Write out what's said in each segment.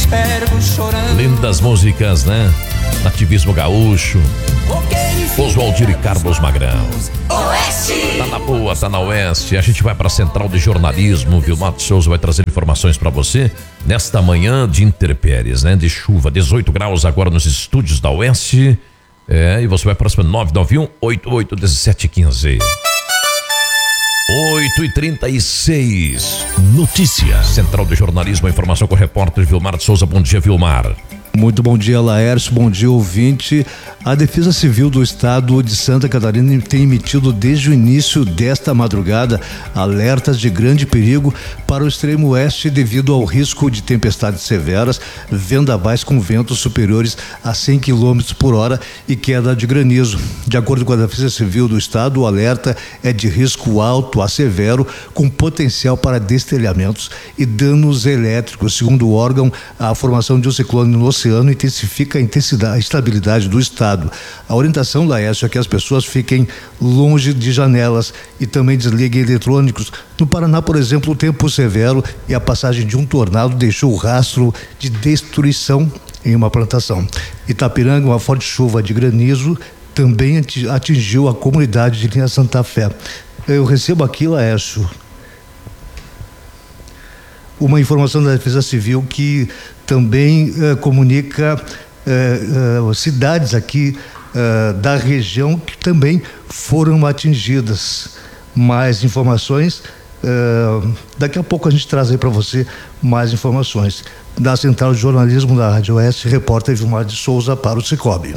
enxergo chorando. Lindas músicas, né? Nativismo gaúcho. Oswaldir e Carlos Magrão. Oeste. Tá na boa, tá na Oeste. A gente vai pra Central de Jornalismo. Vilmar de Souza vai trazer informações pra você nesta manhã de intempéries, né? De chuva, 18 graus agora nos estúdios da Oeste. E você vai para 991-88-1715. 8h36. Notícia. Central de Jornalismo, informação com o repórter Vilmar de Souza. Bom dia, Vilmar. Muito bom dia, Laércio, bom dia, ouvinte. A Defesa Civil do Estado de Santa Catarina tem emitido desde o início desta madrugada alertas de grande perigo para o extremo oeste devido ao risco de tempestades severas, vendavais com ventos superiores a 100 km por hora e queda de granizo. De acordo com a Defesa Civil do Estado, o alerta é de risco alto a severo, com potencial para destelhamentos e danos elétricos. Segundo o órgão, a formação de um ciclone no oceano intensifica a estabilidade do estado. A orientação, Laércio, é que as pessoas fiquem longe de janelas e também desliguem eletrônicos. No Paraná, por exemplo, o tempo severo e a passagem de um tornado deixou rastro de destruição em uma plantação. Itapiranga, uma forte chuva de granizo também atingiu a comunidade de Linha Santa Fé. Eu recebo aqui, Laércio, uma informação da Defesa Civil que também comunica cidades aqui da região que também foram atingidas. Mais informações, daqui a pouco a gente traz aí para você mais informações. Da Central de Jornalismo da Rádio Oeste, repórter Vilmar de Souza para o Cicobi.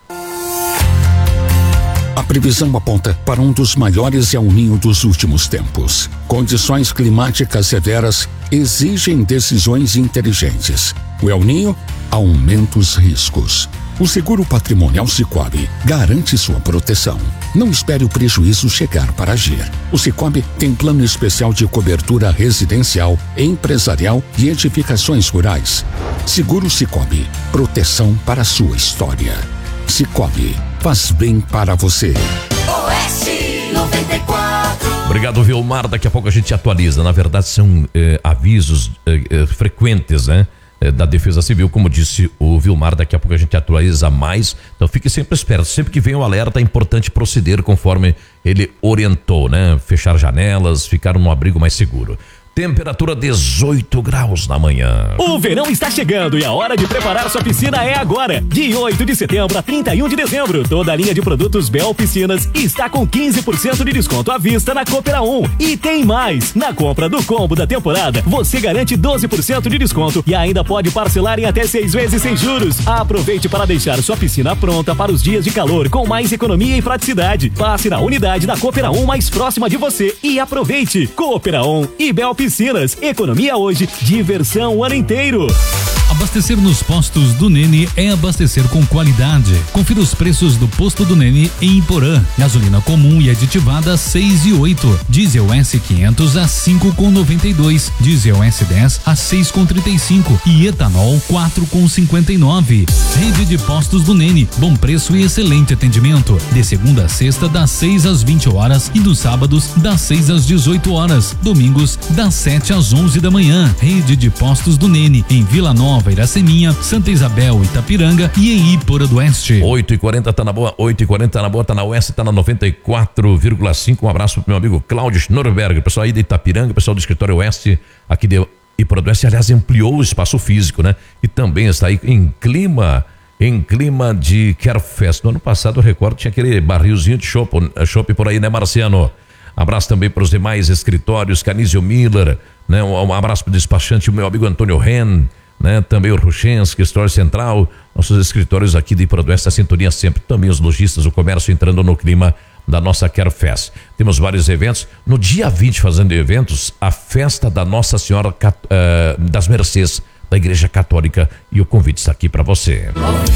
A previsão aponta para um dos maiores El Niño dos últimos tempos. Condições climáticas severas exigem decisões inteligentes. O El Niño aumenta os riscos. O seguro patrimonial Cicobi garante sua proteção. Não espere o prejuízo chegar para agir. O Cicobi tem plano especial de cobertura residencial, empresarial e edificações rurais. Seguro Cicobi, proteção para a sua história. Cicobi, faz bem para você. Oeste 94. Obrigado, Vilmar. Daqui a pouco a gente atualiza. Na verdade, são avisos frequentes, né? Da Defesa Civil, como disse o Vilmar, daqui a pouco a gente atualiza mais. Então fique sempre esperto. Sempre que vem o alerta, é importante proceder conforme ele orientou, né? Fechar janelas, ficar num abrigo mais seguro. Temperatura 18 graus na manhã. O verão está chegando e a hora de preparar sua piscina é agora. De 8 de setembro a 31 de dezembro, toda a linha de produtos Bel Piscinas está com 15% de desconto à vista na Coopera 1. E tem mais! Na compra do combo da temporada, você garante 12% de desconto e ainda pode parcelar em até 6 vezes sem juros. Aproveite para deixar sua piscina pronta para os dias de calor com mais economia e praticidade. Passe na unidade da Coopera 1 mais próxima de você e aproveite. Coopera 1 e Bel Piscinas, economia hoje, diversão o ano inteiro. Abastecer nos postos do Nene é abastecer com qualidade. Confira os preços do posto do Nene em Iporã. Gasolina comum e aditivada 6,8. Diesel S500 a 5,92. Diesel S10 a 6,35 e etanol 4,59. Rede de postos do Nene, bom preço e excelente atendimento. De segunda a sexta das 6 às 20 horas e dos sábados das 6 às 18 horas. Domingos das 7 às 11 da manhã. Rede de postos do Nene em Vila Nova, Iraceminha, Santa Isabel, Itapiranga e em Ipora do Oeste. 8h40 tá na boa, 8h40 tá na boa, tá na Oeste, tá na 94,5. Um abraço pro meu amigo Cláudio Schnorberg, pessoal aí de Itapiranga, pessoal do Escritório Oeste, aqui de Ipora do Oeste, aliás, ampliou o espaço físico, né? E também está aí em clima de Kerfest. No ano passado, eu recordo, tinha aquele barrilzinho de chopp por aí, né, Marciano? Abraço também para os demais escritórios, Canísio Miller, né? Um abraço pro despachante, o meu amigo Antônio Ren, né? Também o Ruchensky, História Central, nossos escritórios aqui de Ipora do Oeste, a sintonia sempre, também os lojistas, o comércio entrando no clima da nossa Quero Fest. Temos vários eventos. No dia 20, fazendo eventos, a festa da Nossa Senhora das Mercês, da Igreja Católica, e o convite está aqui para você.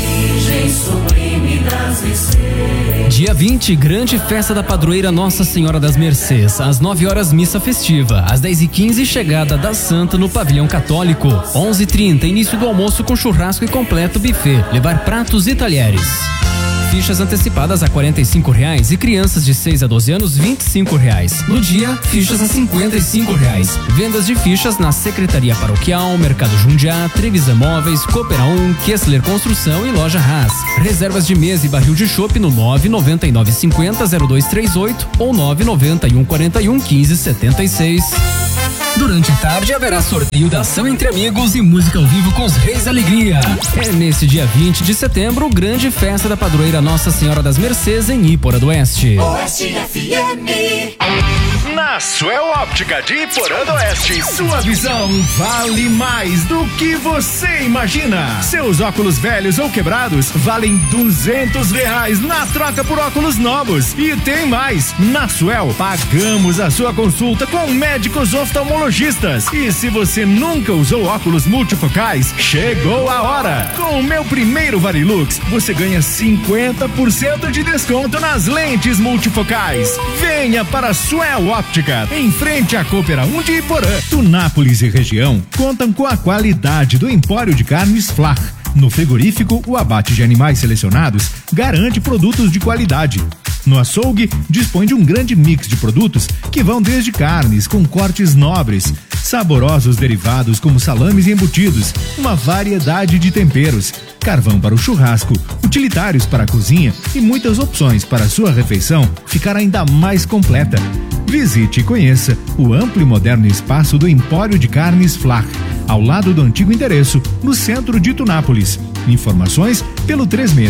Dia 20, grande festa da padroeira Nossa Senhora das Mercês. Às 9 horas, missa festiva. Às 10h15, chegada da Santa no pavilhão católico. 11h30, início do almoço com churrasco e completo buffet. Levar pratos e talheres. fichas antecipadas a R$45 e crianças de 6 a 12 anos R$25. No dia, fichas a R$55. Vendas de fichas na Secretaria Paroquial, Mercado Jundiá, Trevisan Móveis, Coopera 1, Kessler Construção e Loja Haas. Reservas de mesa e barril de chopp no 99950-0238 ou 99141-1576. Durante a tarde haverá sorteio da ação entre amigos e música ao vivo com os Reis da Alegria. É nesse dia 20 de setembro, grande festa da padroeira Nossa Senhora das Mercês em Iporã do Oeste. Oeste FM. Na Suel Óptica de Iporã do Oeste, sua visão vale mais do que você imagina. Seus óculos velhos ou quebrados valem R$200 na troca por óculos novos. E tem mais, na Suel pagamos a sua consulta com médicos oftalmologistas. E se você nunca usou óculos multifocais, chegou a hora. Com o meu primeiro Varilux, você ganha 50% de desconto nas lentes multifocais. Venha para a Suel Óptica, em frente à Coopera 1 de Iporã. Tunápolis e região contam com a qualidade do Empório de Carnes Flach. No frigorífico, o abate de animais selecionados garante produtos de qualidade. No açougue, dispõe de um grande mix de produtos que vão desde carnes com cortes nobres, saborosos derivados como salames e embutidos, uma variedade de temperos, carvão para o churrasco, utilitários para a cozinha e muitas opções para a sua refeição ficar ainda mais completa. Visite e conheça o amplo e moderno espaço do Empório de Carnes Flach, ao lado do antigo endereço, no centro de Tunápolis. Informações pelo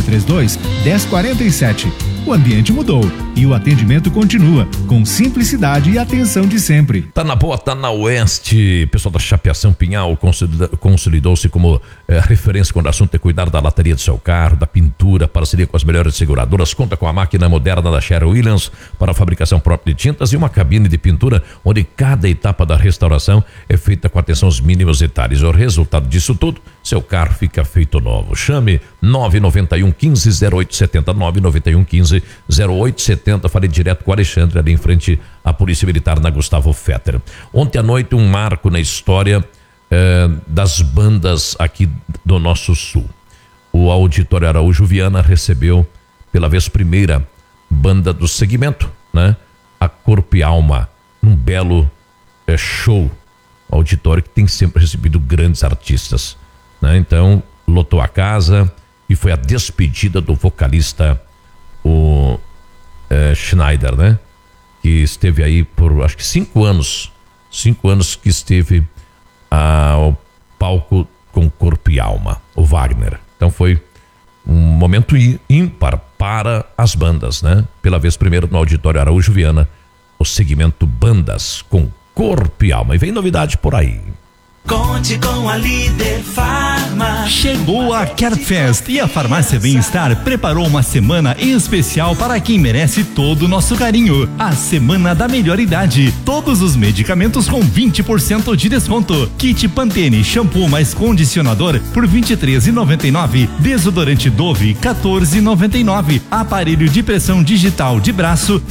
3632-1047. O ambiente mudou e o atendimento continua com simplicidade e atenção de sempre. Tá na boa, tá na Oeste. Pessoal da Chapeação Pinhal consolidou-se como referência quando o assunto é cuidar da lataria do seu carro, da pintura, parceria com as melhores seguradoras. Conta com a máquina moderna da Sherwin-Williams para a fabricação própria de tintas e uma cabine de pintura onde cada etapa da restauração é feita com atenção aos mínimos detalhes. O resultado disso tudo, seu carro fica feito novo. Chame 991 15 0870, 991 15 0870. Falei direto com o Alexandre, ali em frente à Polícia Militar, na Gustavo Fetter. Ontem à noite, um marco na história das bandas aqui do nosso sul. O Auditório Araújo Viana recebeu pela vez primeira banda do segmento, né? A Corpo e Alma, um belo show. Auditório que tem sempre recebido grandes artistas, né? Então lotou a casa e foi a despedida do vocalista o Schneider, né? Que esteve aí por acho que 5 anos que esteve ao palco com Corpo e Alma, o Wagner. Então foi um momento ímpar para as bandas, né? Pela vez primeiro no Auditório Araújo Viana, o segmento bandas com Corpo e Alma. E vem novidade por aí. Conte com a Líder Farma. Chegou a CareFest e a Farmácia Bem-Estar preparou uma semana especial para quem merece todo o nosso carinho. A Semana da Melhor Idade. Todos os medicamentos com 20% de desconto. Kit Pantene shampoo mais condicionador por R$23,99. Desodorante Dove R$14,99. Aparelho de pressão digital de braço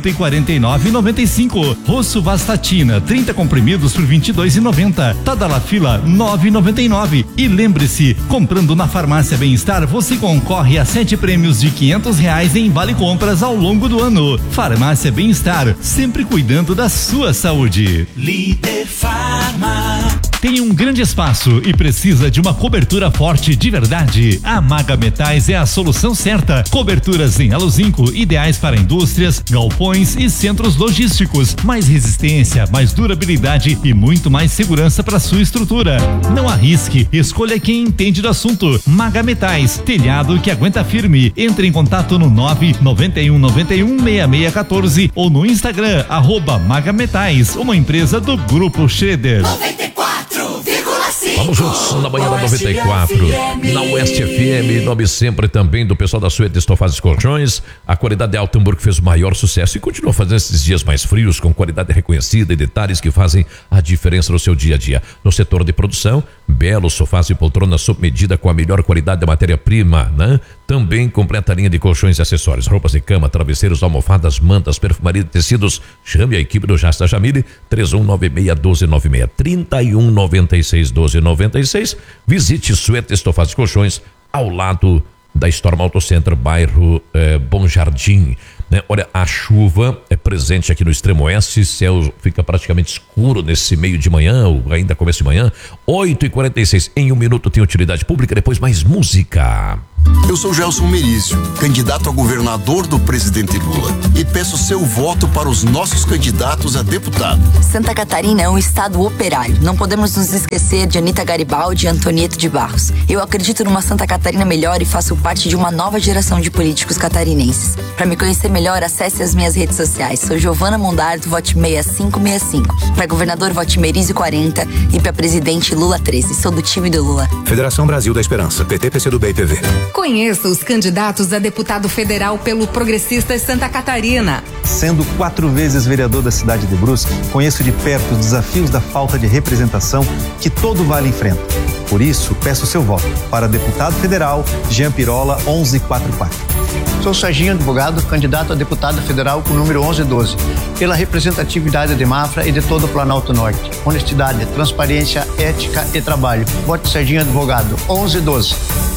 R$149,95. Rosso Vastatina 30 comprimidos por R$22,90. Tadalafila R$9,99. E lembre-se, comprando na Farmácia Bem-Estar, você concorre a 7 prêmios de R$500 em vale compras ao longo do ano. Farmácia Bem-Estar, sempre cuidando da sua saúde. Líder Farma. Tem um grande espaço e precisa de uma cobertura forte de verdade? A Maga Metais é a solução certa. Coberturas em aluzinco, ideais para indústrias, galpões e centros logísticos. Mais resistência, mais durabilidade e muito mais segurança para sua estrutura. Não arrisque, escolha quem entende do assunto. Maga Metais, telhado que aguenta firme. Entre em contato no 991916614 ou no Instagram @Maga Metais, uma empresa do Grupo Schroeder. 94,5. Vamos juntos na manhã da 94, na Oeste FM, nome sempre também do pessoal da Suete Estofados e Colchões. A qualidade de Alto Hamburgo fez o maior sucesso e continua fazendo esses dias mais frios com qualidade reconhecida e detalhes que fazem a diferença no seu dia a dia. No setor de produção, belos sofás e poltronas sob medida com a melhor qualidade da matéria-prima, né? Também completa a linha de colchões e acessórios, roupas de cama, travesseiros, almofadas, mantas, perfumaria de tecidos. Chame a equipe do Jasta Jamile, 3196-1296, 3196-1296. Visite Suete Estofados e Colchões, ao lado da Storm Auto Center, bairro Bom Jardim. Olha, a chuva é presente aqui no extremo oeste, céu fica praticamente escuro nesse meio de manhã, ou ainda começo de manhã. 8h46, em 1 minuto tem utilidade pública, depois mais música. Eu sou Gelson Merizio, candidato a governador do presidente Lula, e peço seu voto para os nossos candidatos a deputado. Santa Catarina é um estado operário. Não podemos nos esquecer de Anita Garibaldi e Antonieta de Barros. Eu acredito numa Santa Catarina melhor e faço parte de uma nova geração de políticos catarinenses. Para me conhecer melhor, acesse as minhas redes sociais. Sou Giovana Mondardo, vote 6565. Para governador, vote Merizio 40 e para presidente Lula 13. Sou do time do Lula. Federação Brasil da Esperança, PT, PCdoB e PV. Conheça os candidatos a deputado federal pelo Progressistas Santa Catarina. Sendo 4 vezes vereador da cidade de Brusque, conheço de perto os desafios da falta de representação que todo vale enfrenta. Por isso, peço seu voto para deputado federal Jean Pirola 1144. Sou Serginho Advogado, candidato a deputado federal com o número 1112, pela representatividade de Mafra e de todo o Planalto Norte. Honestidade, transparência, ética e trabalho. Vote Serginho Advogado 1112.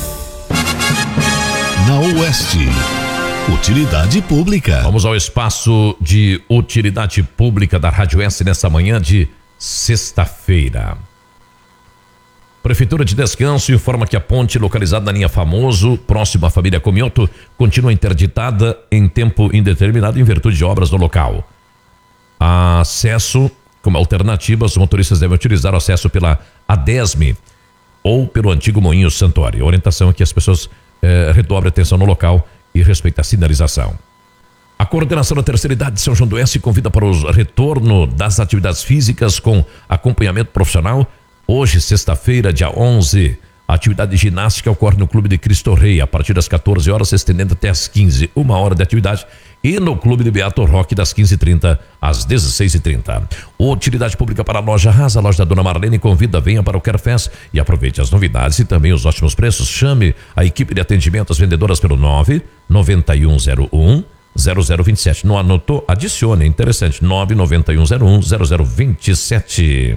Na Oeste, utilidade pública. Vamos ao espaço de utilidade pública da Rádio Oeste nessa manhã de sexta-feira. Prefeitura de Descanso informa que a ponte localizada na linha Famoso, próximo à família Comioto, continua interditada em tempo indeterminado em virtude de obras no local. Acesso, como alternativa, os motoristas devem utilizar o acesso pela ADESME ou pelo antigo Moinho Santori. A orientação é que as pessoas redobre a atenção no local e respeite a sinalização. A coordenação da terceira idade de São João do Oeste convida para o retorno das atividades físicas com acompanhamento profissional. Hoje, sexta-feira, dia 11, a atividade de ginástica ocorre no Clube de Cristo Rei, a partir das 14 horas, se estendendo até as 15, 1 hora de atividade, e no Clube de Beato Roque, das 15h30 às 16h30. Utilidade pública para a Loja Rasa, a loja da Dona Marlene convida, venha para o Carefest e aproveite as novidades e também os ótimos preços. Chame a equipe de atendimento às vendedoras pelo 99101 0027. Não anotou? Adicione, interessante, 99101 0027.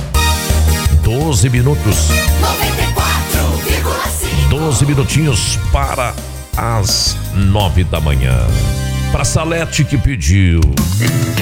12 minutos. 94,5. 12 minutinhos para as 9 da manhã. Para Salete que pediu.